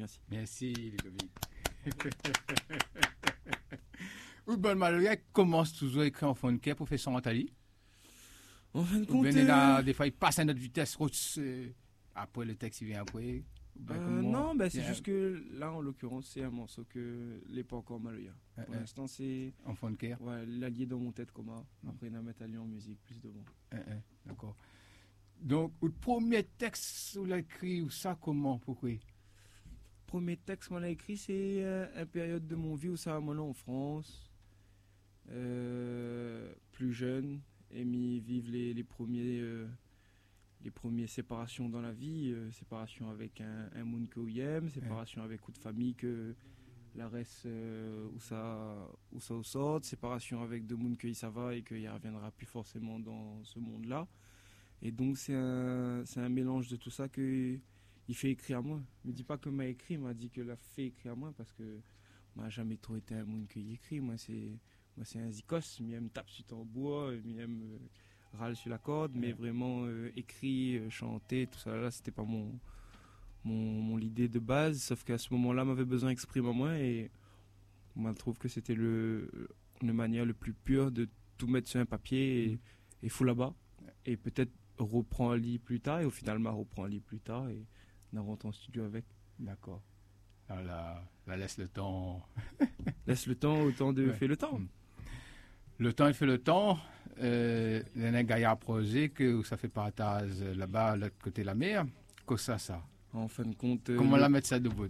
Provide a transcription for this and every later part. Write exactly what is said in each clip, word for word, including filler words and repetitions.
Merci. Merci, Ludovic. Urban Maloya commence toujours à écrire en fond de quai, professeur Antali. En fin de compte. Ben, là, des fois, il passe à notre vitesse. Après, le texte, il vient après. Ben, euh, non, ben, c'est yeah. juste que là, en l'occurrence, c'est un morceau que n'est pas encore Maloya. Euh, Pour euh, l'instant, c'est. En fond de quai. Ouais, l'allié dans mon tête, comme ça. Après, il va mettre allié en musique, plus de bon. Euh, euh, D'accord. Donc, le premier texte, vous l'avez écrit, ou ça, comment, pourquoi? Premier texte qu'on a écrit, c'est euh, une période de mon vie où ça a mon en France, euh, plus jeune, et mis vivre les, les premiers euh, les premières séparations dans la vie, euh, séparation avec un, un monde que vous aime, séparation ouais. avec coup de famille que la reste euh, où ça où ça au sort, séparation avec deux mondes que ça va et qu'il ne reviendra plus forcément dans ce monde-là. Et donc c'est un c'est un mélange de tout ça que il fait écrire à moi. Il me dit pas que m'a écrit, il m'a dit que l'a fait écrire à moi parce que moi jamais trop été un monde qui écrit. Moi c'est moi c'est un zikos, il me tape sur ton bois, il me euh, râle sur la corde, ouais. mais vraiment euh, écrit, euh, chanter, tout ça là, c'était pas mon mon mon idée de base. Sauf qu'à ce moment-là, m'avait besoin d'exprimer à moi et moi je trouve que c'était le une manière le plus pure de tout mettre sur un papier et, et fou là-bas et peut-être reprend un lit plus tard et au final m'a reprend un lit plus tard et on rentre en studio avec. D'accord. Alors là, là laisse le temps. Laisse le temps, autant de ouais. fait le temps. Le temps, il fait le temps. Euh, il y a un gaillard projet que ça fait partage là-bas, à l'autre côté de la mer. Que ça, ça. En fin de compte. Euh, Comment le... la mettre ça debout?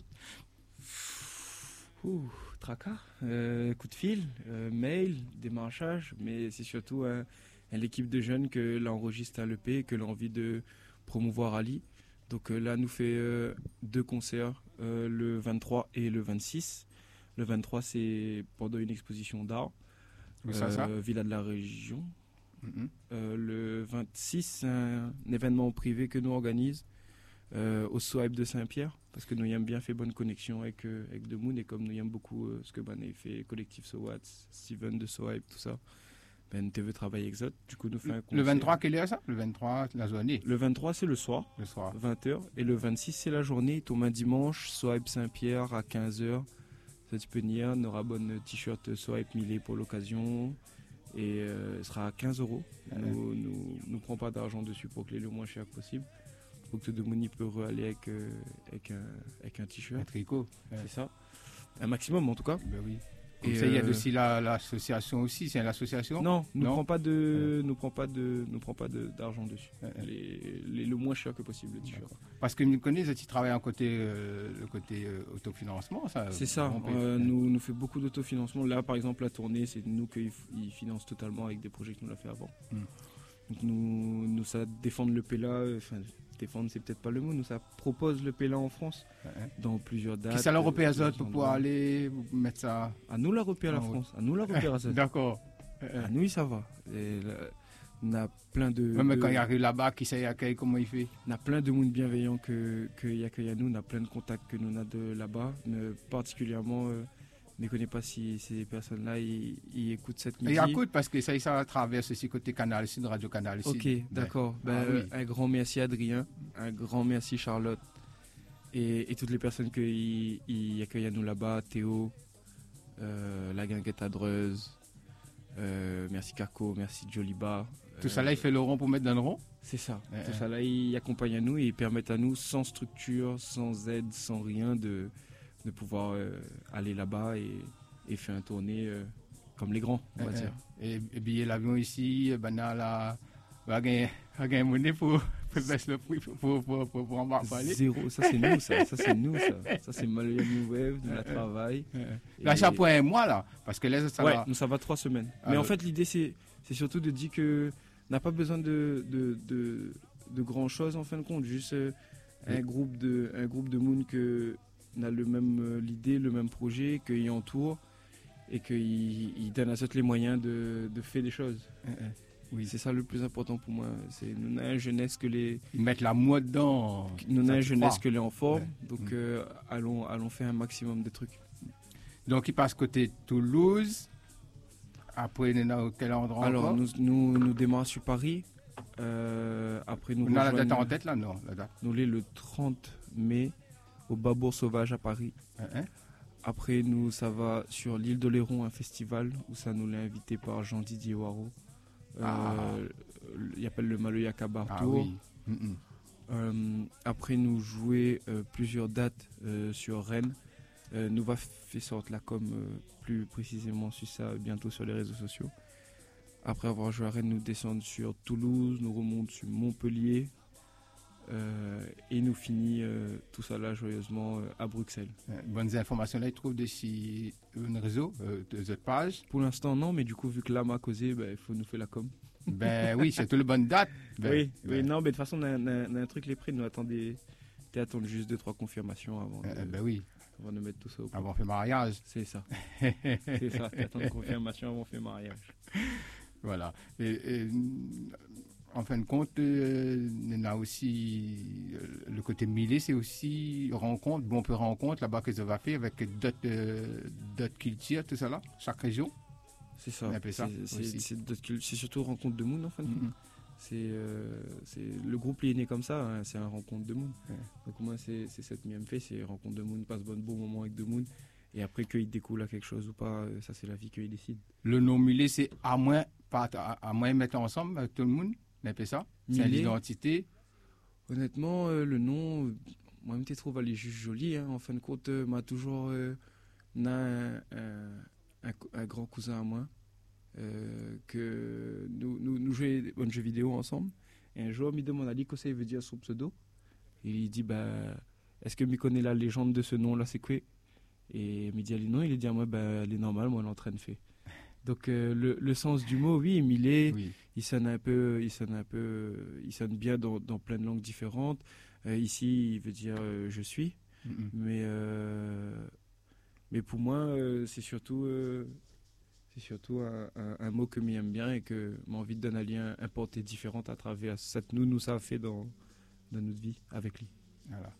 Ouh, tracas, euh, coup de fil, euh, mail, démarchage, mais c'est surtout un. l'équipe de jeunes que l'enregistre à l'E P, que l'on a envie de promouvoir à Lille. Donc euh, là, nous fait euh, deux concerts, euh, le vingt-trois et le vingt-six. Le vingt-trois, c'est pendant une exposition d'art, euh, ça, ça Villa de la Région. Mm-hmm. Euh, le vingt-six, c'est un, un événement privé que nous organisons euh, au Soaib de Saint-Pierre, parce que nous aimons bien fait bonne connexion avec, euh, avec The Moon, et comme nous aimons beaucoup euh, ce que Ben a fait, Collectif Sowat, Steven de Soaib, tout ça. Ben, tu veux travailler avec Zot, du coup, nous fait un concert. Le vingt-trois, quelle heure ça? Le vingt-trois, la journée. Le vingt-trois, c'est le soir. Le soir. vingt heures. Et le vingt-six, c'est la journée. Tombé dimanche, Soaib Saint-Pierre à quinze heures. Ça, tu peux venir. On aura bonne t-shirt Soaib Millet pour l'occasion. Et euh, ce sera à quinze euros. Nous ne prenons pas d'argent dessus pour que les le moins cher possible. Pour que tout le monde peut aller avec, euh, avec, un, avec un t-shirt. Un tricot. Ouais. C'est ça. Un maximum, en tout cas. Ben oui. Comme ça, il euh... y a aussi la, l'association aussi, c'est l'association? Non, ne prend pas de, ouais. nous prend pas de, nous prend pas de, d'argent dessus. Ouais. Les, les, le moins cher que possible, le t-shirt. Parce que nous connaissons, tu travailles en côté, euh, le côté euh, autofinancement, ça. C'est ça. Euh, nous, nous fait beaucoup d'autofinancement. Là, par exemple, la tournée, c'est nous qu'ils financent totalement avec des projets que nous l'a fait avant. Mm. Donc nous, nous ça défendre le P L A. Enfin, défendre, c'est peut-être pas le mot. Nous, ça propose le P L A en France ouais. dans plusieurs dates. Qui ça leur repère à pour pouvoir aller mettre ça? À nous, la repère à la France. À nous, la repère à ça. D'accord. À nous, ça va. Et là, on a plein de. Ouais, mais de... quand il arrive là-bas, qui ça y accueille, comment il fait? On a plein de monde bienveillant que qu'il accueille à nous. On a plein de contacts que nous on a de là-bas, mais particulièrement. Euh, je ne connais pas si ces personnes-là ils, ils écoutent cette musique. Ils écoutent parce que ça, ça traverse aussi côté Canal Sud, Radio Canal Sud. Ok, d'accord. Ben, ah, oui. Un grand merci Adrien, un grand merci Charlotte et, et toutes les personnes qui ils accueillent à nous là-bas, Théo, euh, la guinguette Adreuse, euh, merci Carco, merci Joliba. Tout euh, ça là, il fait le rond pour mettre dans le rond? C'est ça. Euh, Tout ça là, ils accompagnent à nous et ils permettent à nous, sans structure, sans aide, sans rien, de de pouvoir euh, aller là-bas et, et faire un tournée euh, comme les grands, on va euh, dire. Et, et billet l'avion ici, ben là, va gagner monnaie pour baisser le prix pour pour pour pour, pour en parler. Zéro, ça c'est nous, ça, ça c'est nous, ça, ça c'est Maloya New Wave, de la travail. L'achat pour un mois là, parce que là ça ouais, va. nous ça va trois semaines. Ah, Mais en fait l'idée c'est c'est surtout de dire que n'a pas besoin de de de de grand chose en fin de compte, juste euh, un oui. groupe de un groupe de monde que on a le même euh, l'idée, le même projet, qu'il entoure et qu'il il donne à ça les moyens de, de faire des choses. Euh, euh, oui, c'est ça le plus important pour moi. C'est nous avons une jeunesse que les ils mettent la moi dedans. Nous avons une jeunesse que les en forme, ouais. donc mmh. euh, allons allons faire un maximum de trucs. Donc il passe côté Toulouse. Après dans quel endroit? Alors encore nous nous nous démarrons sur Paris. Euh, après nous. On a la date en tête là, non la date. Nous l'est le trente mai. au Babour Sauvage à Paris. Hein, hein? Après, nous, ça va sur l'île d'Oléron, un festival où ça nous l'a invité par Jean-Didier Waro. Euh, Ah. Il appelle le Maloya Kabar Ah Tour. oui. Mm-mm. Euh, après, nous jouer euh, plusieurs dates euh, sur Rennes. Euh, nous va faire sortir la com euh, plus précisément sur ça bientôt sur les réseaux sociaux. Après avoir joué à Rennes, nous descendons sur Toulouse, nous remontons sur Montpellier euh, et nous finit euh, tout ça là joyeusement euh, à Bruxelles. Euh, Bonnes informations là, ils trouvent dessus un réseau, euh, de cette page. Pour l'instant non, mais du coup vu que là m'a causé, ben, il faut nous faire la com. Ben oui, c'est tout le bonne date. Ben, oui, ben, oui, non, mais de toute façon on a, on a- on a un truc les prix, nous attendez, t'es attendre juste deux trois confirmations avant, euh, de, ben oui, avant de mettre tout ça au point. avant on fait mariage. C'est ça, c'est ça, t'attends une confirmation avant de faire mariage. Voilà. Et, et, en fin de compte, euh, on a aussi euh, le côté milé, c'est aussi rencontre, bon peu rencontre là-bas que ça va faire avec d'autres euh, d'autres cultures, tout ça là, chaque région. C'est ça, On appelle ça c'est- aussi. c'est c'est d'autres cul- c'est surtout rencontre de Moon en fin de compte. Mhm. C'est euh, c'est- le groupe il est né comme ça, hein, c'est un rencontre de Moon. Ouais. Donc moi c'est c'est cette même fait, c'est rencontre de Moon, passe bon bon moment avec de Moon. Et après qu'il découle à quelque chose ou pas, euh, ça c'est la vie qu'il décide. Le nom milé, c'est à moins, pas, à, à moins mettre ensemble avec tout le monde, on appelle ça. C'est Milé. l'identité. Honnêtement, euh, le nom, euh, moi même t'es trouvé aller juste joli. Hein. En fin de compte, euh, m'a toujours euh, on a un, un- un cou- un grand cousin à moi euh, que nous nous nous jouons un jeu vidéo ensemble. Et un jour, il me demande à lui que ça veut dire son pseudo. Et il dit bah est-ce que tu connais la légende de ce nom-là, c'est quoi? Et il me dit non, il dit à moi bah elle est normale, moi l'entraîne fait. Donc euh, le, le sens du mot, oui, Milé, Oui. il sonne un peu, il sonne un peu, il sonne bien dans, dans plein de langues différentes. Euh, ici, il veut dire euh, je suis, Mhm. mais euh, mais pour moi, euh, c'est surtout euh, c'est surtout un, un- un mot que m'aime bien et que m'a envie de donner un lien, un portée différente à travers cette nous nous ça a fait dans dans notre vie avec lui. Voilà.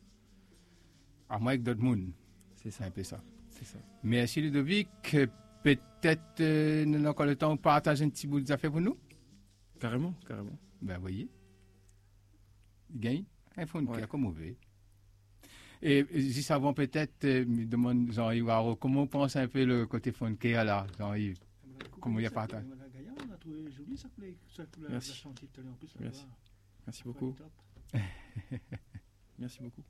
À moins avec d'autres monde, C'est c'est ça, un peu ça. c'est ça. Merci Ludovic. Peut-être euh, nous avons encore le temps de partager un petit bout d'affaires pour nous. Carrément, carrément. Ben, voyez. Il gagne un phone Ouais. qui a comme mauvais. Et juste avant, peut-être, euh, me demande Jean-Yves Haro, comment on pense un peu le côté phone qui est là, Jean-Yves? Comment il y a pas atteint? On a trouvé joli ça coulait, ça coulait Merci. la chantier tout à l'heure en plus. Merci. là-bas. Merci Ça beaucoup. coulait top. Merci beaucoup.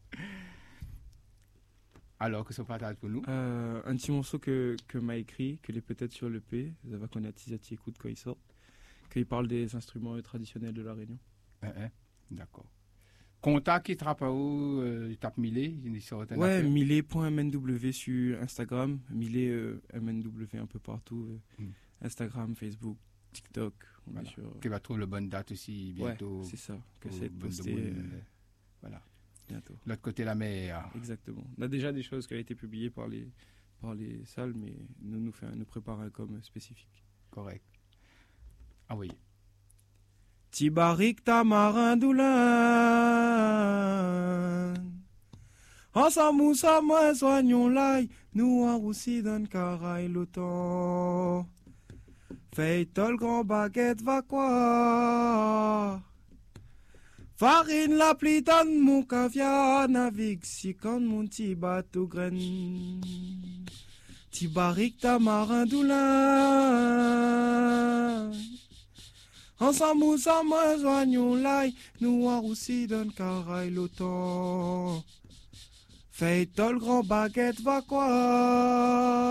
Alors, que ça partage pour nous? Euh, un petit morceau que, que m'a écrit, que est peut-être sur le P, ça va qu'on a Tizati écoute quand il sort, qu'il parle des instruments traditionnels de la Réunion. Hein, hein. D'accord. Contact qui trappe où, euh, il tape Milé, il sort un Ouais, affaire. milé point m n w sur Instagram, milé euh, M N W un peu partout, euh, Mm. Instagram, Facebook, TikTok, on Voilà. est sur... Qui va trouver le bonne date aussi bientôt. Ouais, c'est ça, que au c'est de Bonne de poster Moune, euh, euh, Voilà. bientôt. L'autre côté de la mer. Exactement. On a déjà des choses qui ont été publiées par les, par les salles, mais nous nous, fait, nous préparer un com spécifique. Correct. Envoyez. Tibarik tamarin doulan Ensemble moussa moins soignons l'ail Nous en roussi dans le caraï l'automne Fais tol grand baguette va quoi Farine la plitane mon caviar Navigue si quand mon petit bateau graine Tibarik tamarin doulan Ensemble, ensemble, joignons l'ail, nous en roussi d'un caraï l'automne. Fais le grand baguette, va quoi?